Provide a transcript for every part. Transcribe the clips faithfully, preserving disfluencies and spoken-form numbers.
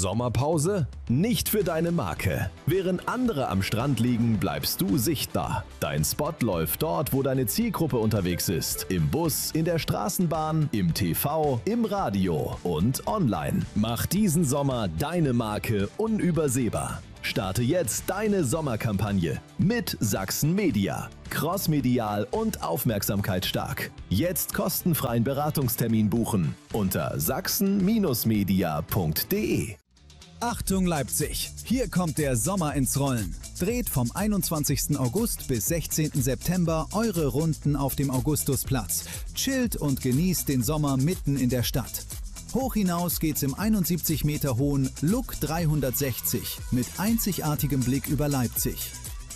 Sommerpause? Nicht für deine Marke. Während andere am Strand liegen, bleibst du sichtbar. Dein Spot läuft dort, wo deine Zielgruppe unterwegs ist. Im Bus, in der Straßenbahn, im T V, im Radio und online. Mach diesen Sommer deine Marke unübersehbar. Starte jetzt deine Sommerkampagne mit Sachsen Media. Crossmedial und aufmerksamkeitsstark. Jetzt kostenfreien Beratungstermin buchen unter sachsen media punkt de. Achtung Leipzig, hier kommt der Sommer ins Rollen. Dreht vom einundzwanzigsten August bis sechzehnten September eure Runden auf dem Augustusplatz. Chillt und genießt den Sommer mitten in der Stadt. Hoch hinaus geht's im einundsiebzig Meter hohen Look dreihundertsechzig mit einzigartigem Blick über Leipzig.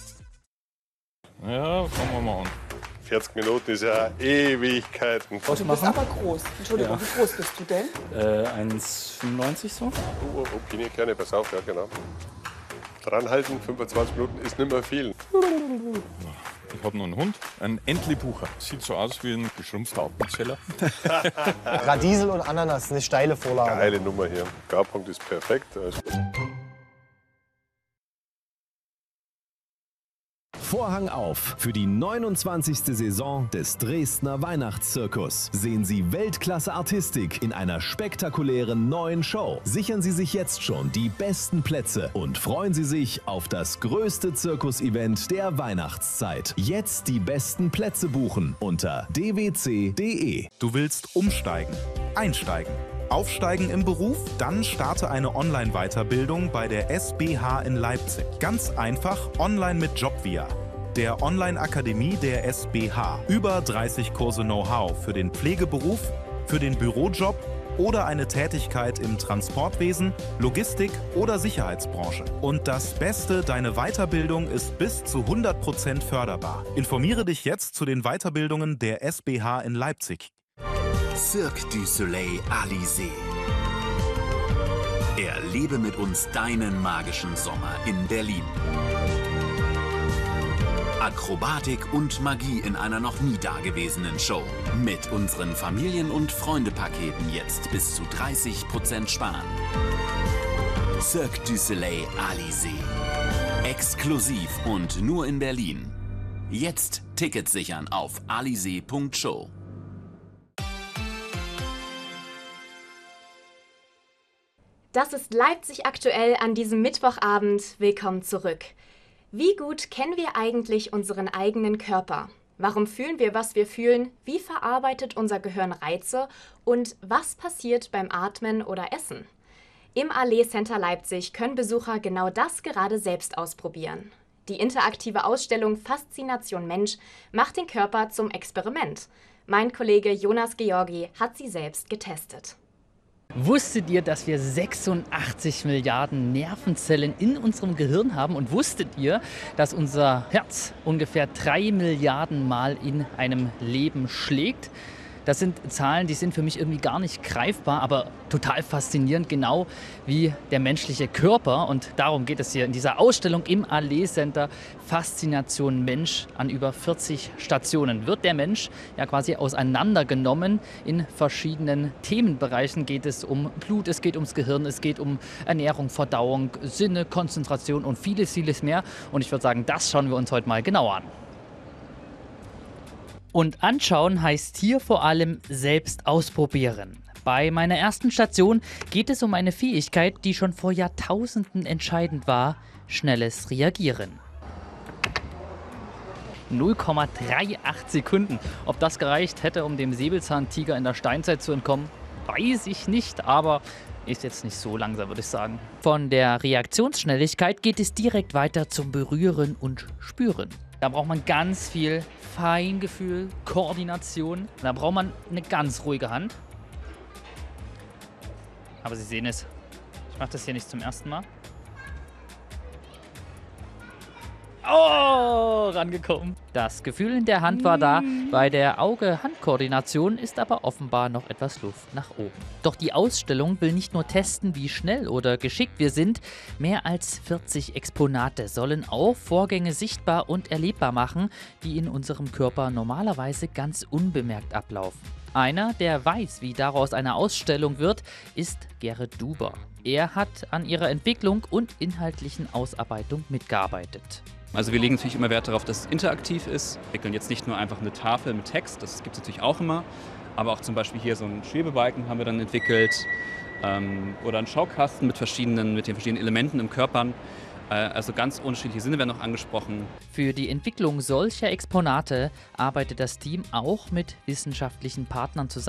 Ja, fangen wir mal an. vierzig Minuten ist ja Ewigkeiten. Du bist aber groß. Entschuldigung, Ja. wie groß bist du denn? Äh, eins Komma fünfundneunzig so. Oh, oh, oh, Knie, gerne, pass auf, ja genau. Dranhalten, fünfundzwanzig Minuten ist nicht mehr viel. Ich habe noch einen Hund, einen Entlebucher. Sieht so aus wie ein geschrumpfter Appenzeller. Radiesel und Ananas, eine steile Vorlage. Geile Nummer hier. Garpunkt ist perfekt. Also Vorhang auf für die neunundzwanzigste Saison des Dresdner Weihnachtszirkus. Sehen Sie Weltklasse-Artistik in einer spektakulären neuen Show. Sichern Sie sich jetzt schon die besten Plätze und freuen Sie sich auf das größte Zirkus-Event der Weihnachtszeit. Jetzt die besten Plätze buchen unter d w c punkt de. Du willst umsteigen, einsteigen, aufsteigen im Beruf? Dann starte eine Online-Weiterbildung bei der S B H in Leipzig. Ganz einfach online mit Jobvia, der Online-Akademie der S B H. Über dreißig Kurse Know-how für den Pflegeberuf, für den Bürojob oder eine Tätigkeit im Transportwesen, Logistik oder Sicherheitsbranche. Und das Beste, deine Weiterbildung ist bis zu hundert Prozent förderbar. Informiere dich jetzt zu den Weiterbildungen der S B H in Leipzig. Cirque du Soleil Alizé. Erlebe mit uns deinen magischen Sommer in Berlin. Akrobatik und Magie in einer noch nie dagewesenen Show. Mit unseren Familien- und Freunde-Paketen jetzt bis zu dreißig Prozent sparen. Cirque du Soleil Alizé. Exklusiv und nur in Berlin. Jetzt Tickets sichern auf alizé punkt show. Das ist Leipzig aktuell an diesem Mittwochabend. Willkommen zurück. Wie gut kennen wir eigentlich unseren eigenen Körper? Warum fühlen wir, was wir fühlen? Wie verarbeitet unser Gehirn Reize? Und was passiert beim Atmen oder Essen? Im Allee Center Leipzig können Besucher genau das gerade selbst ausprobieren. Die interaktive Ausstellung Faszination Mensch macht den Körper zum Experiment. Mein Kollege Jonas Georgi hat sie selbst getestet. Wusstet ihr, dass wir sechsundachtzig Milliarden Nervenzellen in unserem Gehirn haben? Und wusstet ihr, dass unser Herz ungefähr drei Milliarden Mal in einem Leben schlägt? Das sind Zahlen, die sind für mich irgendwie gar nicht greifbar, aber total faszinierend, genau wie der menschliche Körper. Und darum geht es hier in dieser Ausstellung im Allee Center Faszination Mensch. An über vierzig Stationen wird der Mensch ja quasi auseinandergenommen. In verschiedenen Themenbereichen geht es um Blut, es geht ums Gehirn, es geht um Ernährung, Verdauung, Sinne, Konzentration und vieles, vieles mehr. Und ich würde sagen, das schauen wir uns heute mal genauer an. Und anschauen heißt hier vor allem selbst ausprobieren. Bei meiner ersten Station geht es um eine Fähigkeit, die schon vor Jahrtausenden entscheidend war: schnelles Reagieren. null Komma achtunddreißig Sekunden. Ob das gereicht hätte, um dem Säbelzahntiger in der Steinzeit zu entkommen, weiß ich nicht, aber ist jetzt nicht so langsam, würde ich sagen. Von der Reaktionsschnelligkeit geht es direkt weiter zum Berühren und Spüren. Da braucht man ganz viel Feingefühl, Koordination. Da braucht man eine ganz ruhige Hand. Aber Sie sehen es, ich mache das hier nicht zum ersten Mal. Oh, rangekommen. Das Gefühl in der Hand war da. Bei der Auge-Hand-Koordination ist aber offenbar noch etwas Luft nach oben. Doch die Ausstellung will nicht nur testen, wie schnell oder geschickt wir sind. Mehr als vierzig Exponate sollen auch Vorgänge sichtbar und erlebbar machen, die in unserem Körper normalerweise ganz unbemerkt ablaufen. Einer, der weiß, wie daraus eine Ausstellung wird, ist Gerrit Duber. Er hat an ihrer Entwicklung und inhaltlichen Ausarbeitung mitgearbeitet. Also wir legen natürlich immer Wert darauf, dass es interaktiv ist. Wir entwickeln jetzt nicht nur einfach eine Tafel mit Text, das gibt es natürlich auch immer, aber auch zum Beispiel hier so einen Schwebebalken haben wir dann entwickelt ähm, oder einen Schaukasten mit verschiedenen, mit den verschiedenen Elementen im Körper. Äh, also ganz unterschiedliche Sinne werden noch angesprochen. Für die Entwicklung solcher Exponate arbeitet das Team auch mit wissenschaftlichen Partnern zusammen.